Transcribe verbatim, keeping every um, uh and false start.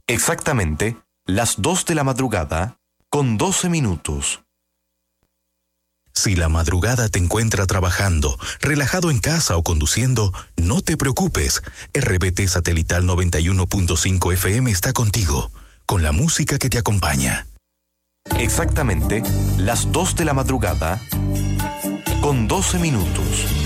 Exactamente las dos de la madrugada con doce minutos. Si la madrugada te encuentra trabajando, relajado en casa o conduciendo, no te preocupes. R B T Satelital noventa y uno punto cinco F M está contigo, con la música que te acompaña. Exactamente las dos de la madrugada con doce minutos.